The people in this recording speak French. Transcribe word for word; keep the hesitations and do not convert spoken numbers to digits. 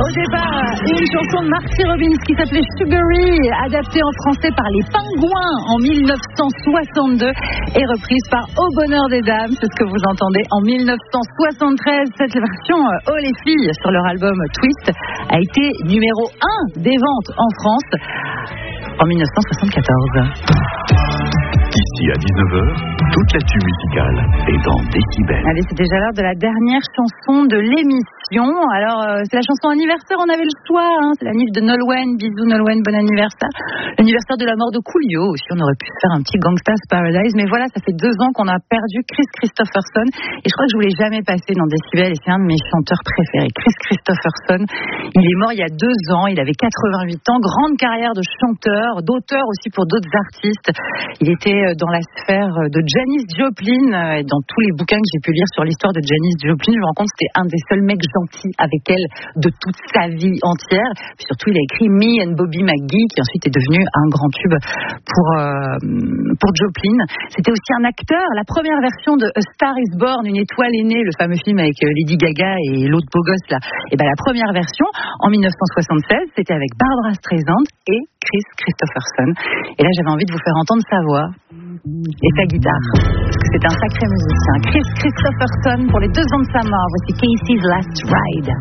Au départ, une chanson de Marty Robbins qui s'appelait Sugary, adaptée en français par les Pingouins en dix-neuf cent soixante-deux et reprise par Au bonheur des dames, c'est ce que vous entendez en dix-neuf cent soixante-treize. Cette version Oh les filles sur leur album Twist a été numéro un des ventes en France en dix-neuf cent soixante-quatorze. Ici à dix-neuf heures, toute l'actu musicale est dans Décibel. Allez, c'est déjà l'heure de la dernière chanson de l'émission. Alors, euh, c'est la chanson anniversaire, on avait le choix, hein, c'est la nif de Nolwenn. Bisous Nolwenn, bon anniversaire. L'anniversaire de la mort de Coolio aussi, on aurait pu faire un petit Gangsta's Paradise, mais voilà, ça fait deux ans qu'on a perdu Kris Kristofferson, et je crois que je voulais jamais passer dans Décibel, et c'est un de mes chanteurs préférés. Kris Kristofferson, il est mort il y a deux ans, il avait quatre-vingt-huit ans, grande carrière de chanteur, d'auteur aussi pour d'autres artistes. Il était dans la sphère de Janis Joplin, et dans tous les bouquins que j'ai pu lire sur l'histoire de Janis Joplin, je me rends compte que c'était un des seuls mecs gentils avec elle de toute sa vie entière. Puis surtout, il a écrit Me and Bobby McGee, qui ensuite est devenu un grand tube pour, euh, pour Joplin. C'était aussi un acteur. La première version de A Star is Born, Une étoile est née, le fameux film avec Lady Gaga et l'autre beau gosse là, et ben la première version, en dix-neuf cent soixante-seize, c'était avec Barbra Streisand et Kris Kristofferson. Et là, j'avais envie de vous faire entendre sa voix et sa guitare, parce que c'est un sacré musicien. Kris Kristofferson, pour les deux ans de sa mort, voici Casey's Last Ride.